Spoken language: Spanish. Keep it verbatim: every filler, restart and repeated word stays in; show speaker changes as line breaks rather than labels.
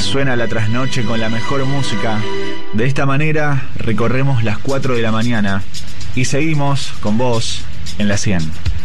suena la trasnoche con la mejor música. De esta manera recorremos las cuatro de la mañana y seguimos con vos en la cien.